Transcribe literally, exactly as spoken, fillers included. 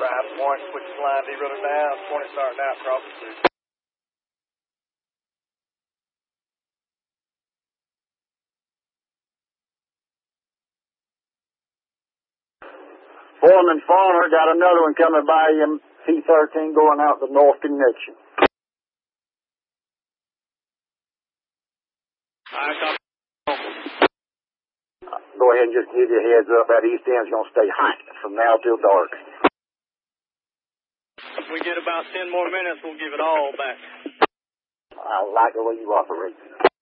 Five point, switch line, D-rudder down, twenty starting out, cross the two. Foreman Farmer got another one coming by him, P thirteen going out the north connection. I copy. Go ahead and just give you a heads up, that east end's going to stay hot from now till dark. If we get about ten more minutes, we'll give it all back. I like the way you operate.